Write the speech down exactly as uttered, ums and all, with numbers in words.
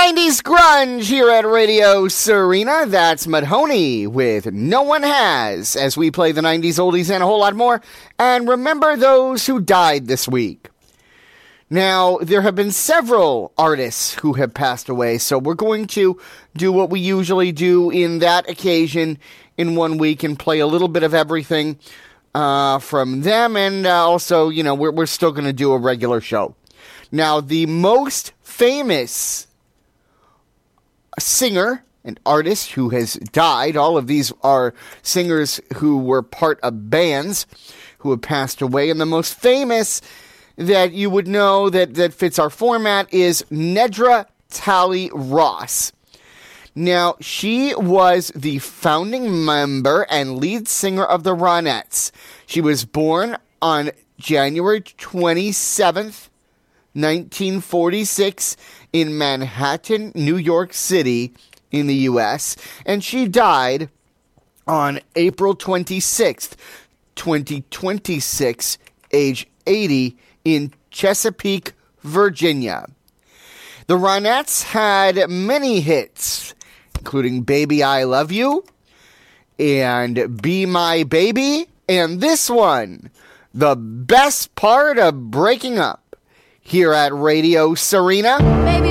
nineties grunge here at Radio Serena. That's Madhoney with No One Has, as we play the nineties oldies and a whole lot more, and remember those who died this week. Now, there have been several artists who have passed away, so we're going to do what we usually do in that occasion in one week and play a little bit of everything uh, from them, and uh, also, you know, we're, we're still going to do a regular show. Now, the most famous singer and artist who has died, all of these are singers who were part of bands who have passed away, and the most famous that you would know that, that fits our format is Nedra Talley Ross. Now, she was the founding member and lead singer of the Ronettes. She was born on January twenty-seventh, nineteen forty-six in Manhattan, New York City in the U S, and she died on April twenty-sixth, twenty twenty-six, age eighty, in Chesapeake, Virginia. The Ronettes had many hits, including Baby I Love You, and Be My Baby, and this one, The Best Part of Breaking Up, here at Radio Serena. Baby.